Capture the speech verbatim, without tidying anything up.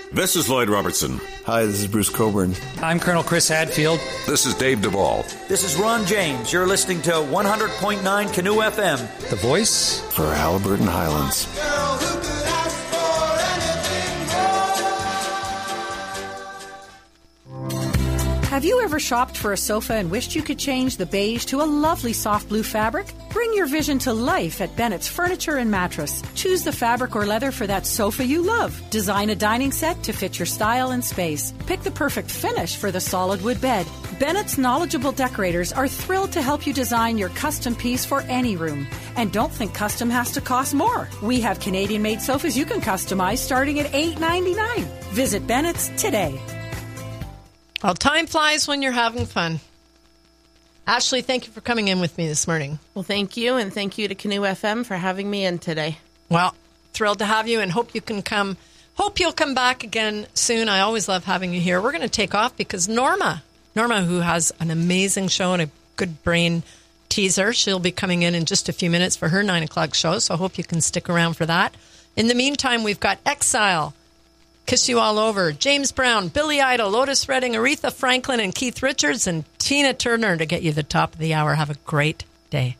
This is Lloyd Robertson. Hi, this is Bruce Coburn. I'm Colonel Chris Hadfield. This is Dave Duvall. This is Ron James. You're listening to one hundred point nine Canoe F M. The voice for Haliburton Highlands. Have you ever shopped for a sofa and wished you could change the beige to a lovely soft blue fabric? Bring your vision to life at Bennett's Furniture and Mattress. Choose the fabric or leather for that sofa you love. Design a dining set to fit your style and space. Pick the perfect finish for the solid wood bed. Bennett's knowledgeable decorators are thrilled to help you design your custom piece for any room. And don't think custom has to cost more. We have Canadian-made sofas you can customize starting at eight ninety-nine. Visit Bennett's today. Well, time flies when you're having fun. Ashley, thank you for coming in with me this morning. Well, thank you, and thank you to Canoe F M for having me in today. Well, thrilled to have you, and hope you can come. Hope you'll come back again soon. I always love having you here. We're going to take off because Norma, Norma, who has an amazing show and a good brain teaser, she'll be coming in in just a few minutes for her nine o'clock show, so I hope you can stick around for that. In the meantime, we've got Exile, Kiss You All Over, James Brown, Billy Idol, Otis Redding, Aretha Franklin, and Keith Richards, and Tina Turner to get you the top of the hour. Have a great day.